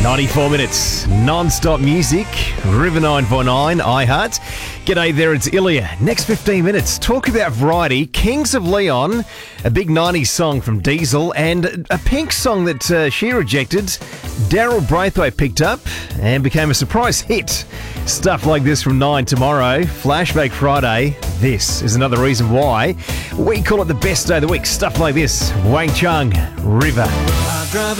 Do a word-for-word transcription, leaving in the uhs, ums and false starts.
ninety-four minutes, non-stop music, River nine four nine, iHeart. G'day there, it's Ilya. Next fifteen minutes, talk about variety, Kings of Leon, a big nineties song from Diesel, and a Pink song that uh, she rejected, Daryl Braithwaite picked up and became a surprise hit. Stuff like this from nine tomorrow, Flashback Friday. This is another reason why we call it the best day of the week. Stuff like this, Wang Chung, River. I drive